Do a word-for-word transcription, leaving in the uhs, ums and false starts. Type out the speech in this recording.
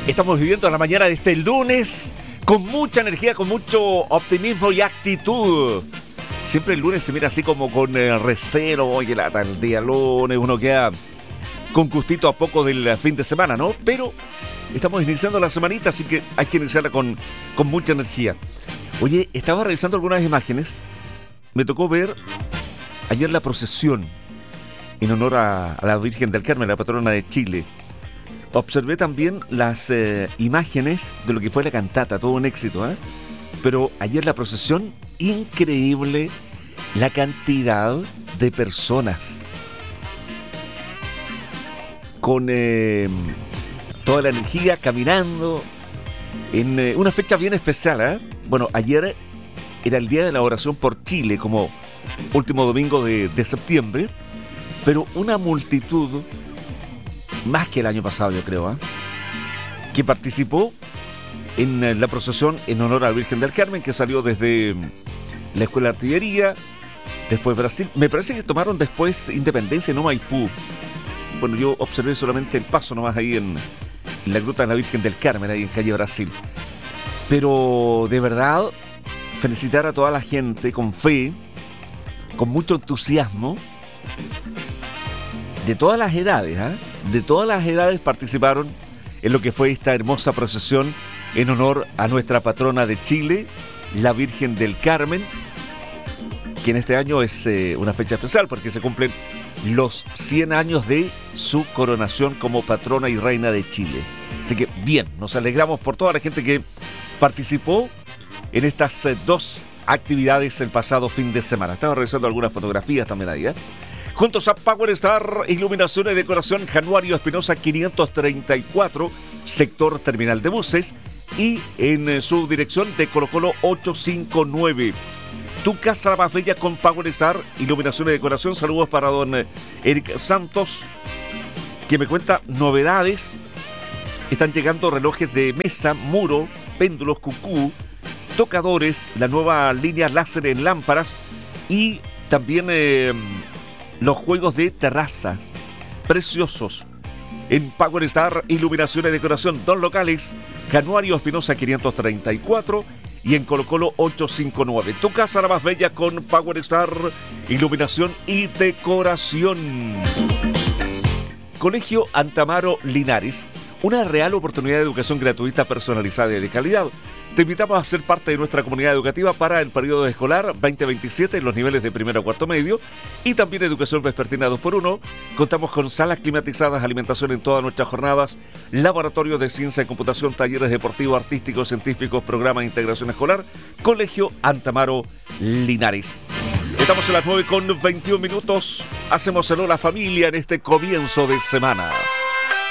Estamos viviendo la mañana de este lunes con mucha energía, con mucho optimismo y actitud. Siempre el lunes se mira así como con eh, recelo. Oye, la tal día lunes, uno queda con gustito a poco del fin de semana, ¿no? Pero estamos iniciando la semanita, así que hay que iniciarla con, con mucha energía. Oye, estaba revisando algunas imágenes. Me tocó ver ayer la procesión en honor a, a la Virgen del Carmen, la patrona de Chile. Observé también las eh, imágenes de lo que fue la cantata, todo un éxito, ¿eh? Pero ayer la procesión, increíble la cantidad de personas. Con eh, toda la energía, caminando, en eh, una fecha bien especial, ¿eh? Bueno, ayer era el día de la oración por Chile, como último domingo de, de septiembre, pero una multitud, más que el año pasado yo creo, ¿eh? que participó en eh, la procesión en honor a la Virgen del Carmen, que salió desde la Escuela de Artillería, después Brasil. Me parece que tomaron después Independencia, no Maipú. Bueno, yo observé solamente el paso nomás ahí en, en la Gruta de la Virgen del Carmen, ahí en calle Brasil. Pero de verdad, felicitar a toda la gente con fe, con mucho entusiasmo, de todas las edades, ¿eh? de todas las edades participaron en lo que fue esta hermosa procesión en honor a nuestra patrona de Chile, la Virgen del Carmen, que en este año es eh, una fecha especial porque se cumplen los cien años de su coronación como patrona y reina de Chile. Así que bien, nos alegramos por toda la gente que participó en estas eh, dos actividades el pasado fin de semana. Estaba revisando algunas fotografías también ahí, ¿eh? Juntos a Power Star, iluminación y decoración, Januario Espinosa quinientos treinta y cuatro, sector terminal de buses, y en su dirección de Colo Colo ochocientos cincuenta y nueve. Tu casa más bella con Power Star, iluminación y decoración. Saludos para don Eric Santos, que me cuenta novedades. Están llegando relojes de mesa, muro, péndulos, cucú, tocadores, la nueva línea láser en lámparas y también eh, los juegos de terrazas preciosos en Power Star, iluminación y decoración. Dos locales, Januario Espinosa quinientos treinta y cuatro y en Colo Colo ochocientos cincuenta y nueve. Tu casa la más bella con Power Star, iluminación y decoración. Colegio Antamaro Linares, una real oportunidad de educación gratuita, personalizada y de calidad. Te invitamos a ser parte de nuestra comunidad educativa para el periodo escolar veinte veintisiete en los niveles de primero a cuarto medio y también educación vespertina dos por uno. Contamos con salas climatizadas, alimentación en todas nuestras jornadas, laboratorio de ciencia y computación, talleres deportivos, artísticos, científicos, programa de integración escolar. Colegio Antamaro Linares. Estamos en las nueve con veintiún minutos. Hacemos el Hola Familia en este comienzo de semana.